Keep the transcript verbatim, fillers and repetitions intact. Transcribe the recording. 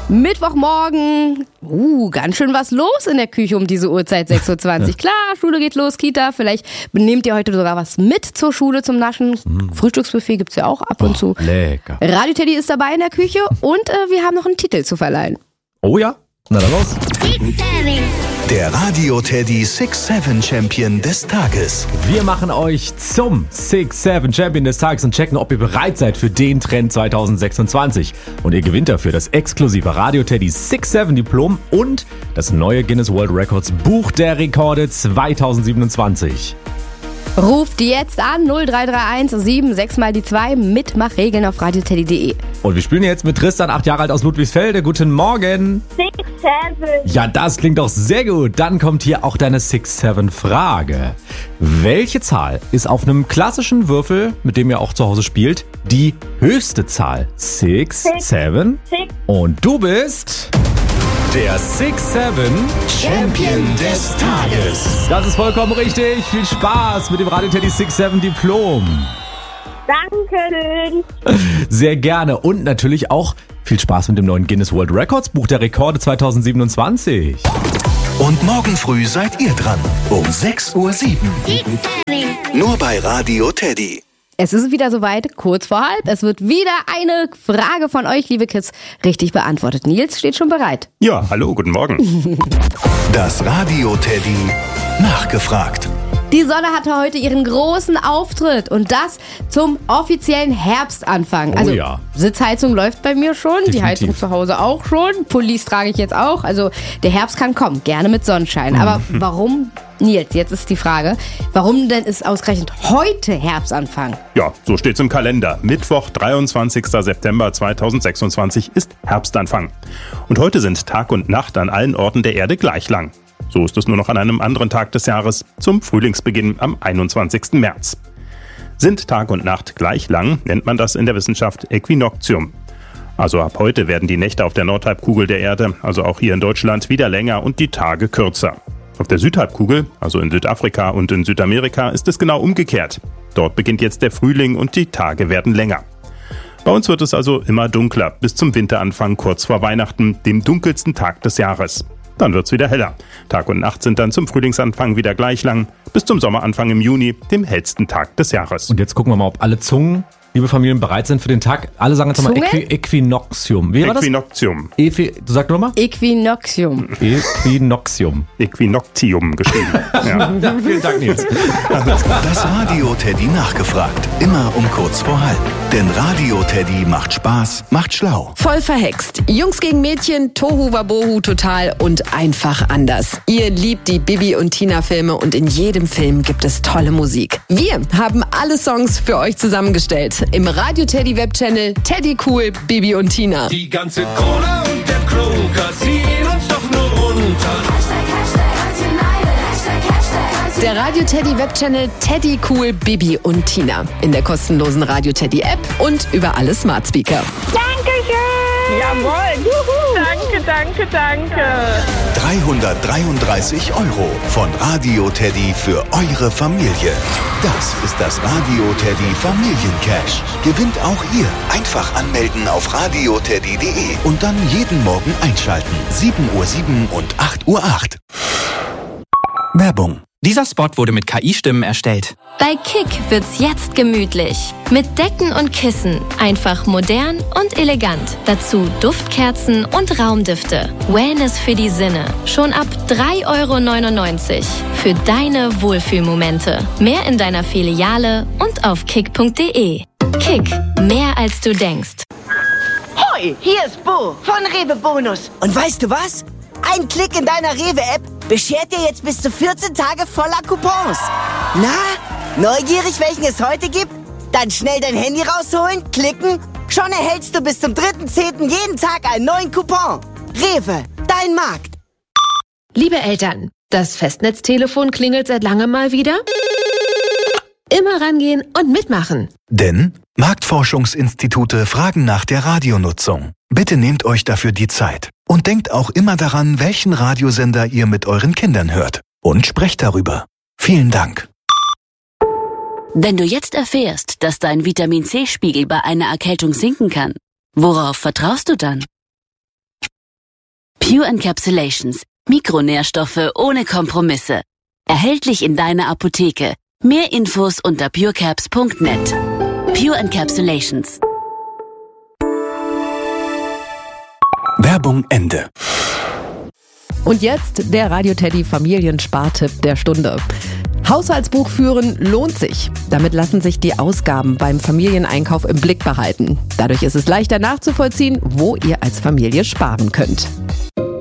Mittwochmorgen. Uh, ganz schön was los in der Küche um diese Uhrzeit, sechs Uhr zwanzig. Ja. Klar, Schule geht los, Kita. Vielleicht nehmt ihr heute sogar was mit zur Schule zum Naschen. Mm. Frühstücksbuffet gibt's ja auch ab und oh, zu. Lecker. Radio Teddy ist dabei in der Küche und äh, wir haben noch einen Titel zu verleihen. Oh ja? Na dann los. Der Radio Teddy six seven Champion des Tages. Wir machen euch zum six seven Champion des Tages und checken, ob ihr bereit seid für den Trend zwanzig sechsundzwanzig. Und ihr gewinnt dafür das exklusive Radio Teddy six seven Diplom und das neue Guinness World Records Buch der Rekorde zwanzig siebenundzwanzig. Ruft jetzt an null drei drei eins sieben sechs mal die zwei. Mitmachregeln auf radioteddy punkt de. Und wir spielen jetzt mit Tristan, acht Jahre alt aus Ludwigsfelde. Guten Morgen. six seven. Ja, das klingt doch sehr gut. Dann kommt hier auch deine six seven Frage. Welche Zahl ist auf einem klassischen Würfel, mit dem ihr auch zu Hause spielt, die höchste Zahl? six, seven. Und du bist... der six seven Champion des Tages. Das ist vollkommen richtig. Viel Spaß mit dem Radio Teddy six seven Diplom. Danke. Sehr gerne. Und natürlich auch viel Spaß mit dem neuen Guinness World Records Buch der Rekorde zwanzig siebenundzwanzig. Und morgen früh seid ihr dran. Um sechs Uhr sieben. Nur bei Radio Teddy. Es ist wieder soweit, kurz vor halb. Es wird wieder eine Frage von euch, liebe Kids, richtig beantwortet. Nils steht schon bereit. Ja, hallo, guten Morgen. Das Radio Teddy nachgefragt. Die Sonne hatte heute ihren großen Auftritt und das zum offiziellen Herbstanfang. Oh also ja. Sitzheizung läuft bei mir schon, Definitiv. Die Heizung zu Hause auch schon, Pullis trage ich jetzt auch. Also der Herbst kann kommen, gerne mit Sonnenschein. Aber warum, Nils, jetzt ist die Frage, warum denn ist ausgerechnet heute Herbstanfang? Ja, so steht's im Kalender. Mittwoch, dreiundzwanzigster September zweitausendsechsundzwanzig ist Herbstanfang. Und heute sind Tag und Nacht an allen Orten der Erde gleich lang. So ist es nur noch an einem anderen Tag des Jahres, zum Frühlingsbeginn am einundzwanzigsten März. Sind Tag und Nacht gleich lang, nennt man das in der Wissenschaft Äquinoktium. Also ab heute werden die Nächte auf der Nordhalbkugel der Erde, also auch hier in Deutschland, wieder länger und die Tage kürzer. Auf der Südhalbkugel, also in Südafrika und in Südamerika, ist es genau umgekehrt. Dort beginnt jetzt der Frühling und die Tage werden länger. Bei uns wird es also immer dunkler, bis zum Winteranfang kurz vor Weihnachten, dem dunkelsten Tag des Jahres. Dann wird's wieder heller. Tag und Nacht sind dann zum Frühlingsanfang wieder gleich lang, bis zum Sommeranfang im Juni, dem hellsten Tag des Jahres. Und jetzt gucken wir mal, ob alle Zungen, liebe Familien, bereit sind für den Tag. Alle sagen jetzt mal Zunge? Äqui- Äquinoktium. Wie war das? Äquinoktium. Equi- du sag nur mal? Äquinoktium. Äquinoktium. Äquinoktium geschrieben. Ja. Ja, vielen Dank, Nils. Das Radio Teddy nachgefragt. Immer um kurz vor halb. Denn Radio Teddy macht Spaß, macht schlau. Voll verhext. Jungs gegen Mädchen, Tohu Wabohu total und einfach anders. Ihr liebt die Bibi und Tina Filme und in jedem Film gibt es tolle Musik. Wir haben alle Songs für euch zusammengestellt. Im Radio Teddy Webchannel Teddy Cool, Bibi und Tina. Die ganze Cola und der Kroger ziehen uns doch nur runter. Der Radio Teddy Webchannel Teddy Cool, Bibi und Tina. In der kostenlosen Radio Teddy App und über alle Smart Speaker. Dankeschön. Jawohl. Juhu. Danke, danke, danke. dreihundertdreiunddreißig Euro von Radio Teddy für eure Familie. Das ist das Radio Teddy Familiencash. Gewinnt auch ihr. Einfach anmelden auf radioteddy punkt de und dann jeden Morgen einschalten. sieben Uhr sieben und acht Uhr acht. Werbung. Dieser Spot wurde mit K I-Stimmen erstellt. Bei Kick wird's jetzt gemütlich. Mit Decken und Kissen. Einfach modern und elegant. Dazu Duftkerzen und Raumdüfte. Wellness für die Sinne. Schon ab drei Euro neunundneunzig. Für deine Wohlfühlmomente. Mehr in deiner Filiale und auf kick punkt de. Kick. Mehr als du denkst. Hoi, hier ist Bo von Rewe Bonus. Und weißt du was? Ein Klick in deiner Rewe-App beschert dir jetzt bis zu vierzehn Tage voller Coupons. Na, neugierig, welchen es heute gibt? Dann schnell dein Handy rausholen, klicken. Schon erhältst du bis zum dritten zehnten jeden Tag einen neuen Coupon. Rewe, dein Markt. Liebe Eltern, das Festnetztelefon klingelt seit langem mal wieder. Immer rangehen und mitmachen. Denn Marktforschungsinstitute fragen nach der Radionutzung. Bitte nehmt euch dafür die Zeit. Und denkt auch immer daran, welchen Radiosender ihr mit euren Kindern hört. Und sprecht darüber. Vielen Dank. Wenn du jetzt erfährst, dass dein Vitamin-C-Spiegel bei einer Erkältung sinken kann, worauf vertraust du dann? Pure Encapsulations. Mikronährstoffe ohne Kompromisse. Erhältlich in deiner Apotheke. Mehr Infos unter purecaps punkt net. Pure Encapsulations. Werbung Ende. Und jetzt der Radio Teddy Familienspartipp der Stunde. Haushaltsbuch führen lohnt sich. Damit lassen sich die Ausgaben beim Familieneinkauf im Blick behalten. Dadurch ist es leichter nachzuvollziehen, wo ihr als Familie sparen könnt.